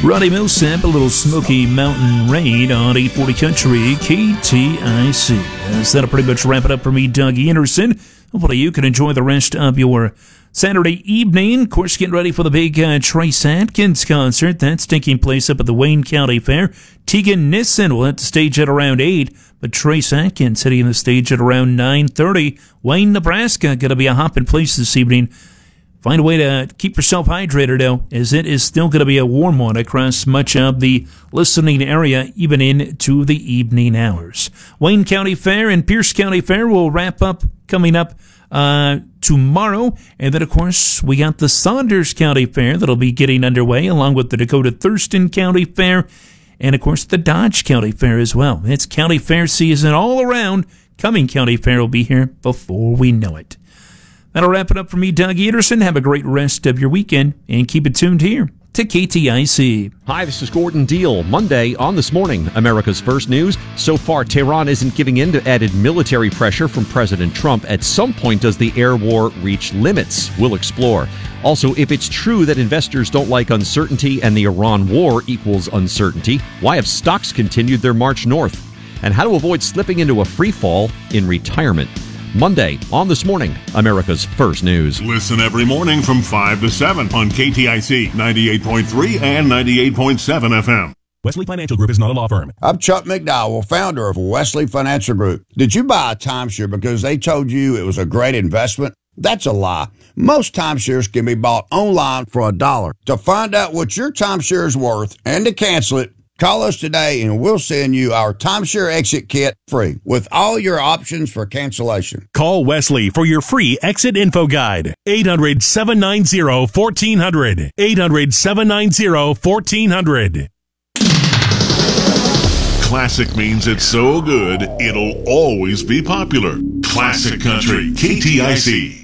Roddy Millsap, a little Smoky Mountain Rain on 840 Country KTIC. That'll pretty much wrap it up for me, Doug Anderson. Hopefully you can enjoy the rest of your Saturday evening. Of course, getting ready for the big Trace Atkins concert. That's taking place up at the Wayne County Fair. Tegan Nissen will hit the stage at around 8, but Trace Atkins hitting the stage at around 9:30. Wayne, Nebraska, going to be a hopping place this evening. Find a way to keep yourself hydrated, though, as it is still going to be a warm one across much of the listening area, even into the evening hours. Wayne County Fair and Pierce County Fair will wrap up coming up tomorrow. And then, of course, we got the Saunders County Fair that'll be getting underway, along with the Dakota Thurston County Fair, and, of course, the Dodge County Fair as well. It's county fair season all around. Coming county fair will be here before we know it. That'll wrap it up for me, Doug Anderson. Have a great rest of your weekend, and keep it tuned here to KTIC. Hi, this is Gordon Deal. Monday on This Morning, America's First News. So far, Tehran isn't giving in to added military pressure from President Trump. At some point, does the air war reach limits? We'll explore. Also, if it's true that investors don't like uncertainty and the Iran war equals uncertainty, why have stocks continued their march north? And how to avoid slipping into a free fall in retirement. Monday on This Morning, America's First News. Listen every morning from 5 to 7 on KTIC 98.3 and 98.7 FM. Wesley Financial Group is not a law firm. I'm Chuck McDowell, founder of Wesley Financial Group. Did you buy a timeshare because they told you it was a great investment? That's a lie. Most timeshares can be bought online for $1. To find out what your timeshare is worth and to cancel it, call us today and we'll send you our timeshare exit kit free with all your options for cancellation. Call Wesley for your free exit info guide. 800-790-1400. 800-790-1400. Classic means it's so good, it'll always be popular. Classic Country, KTIC.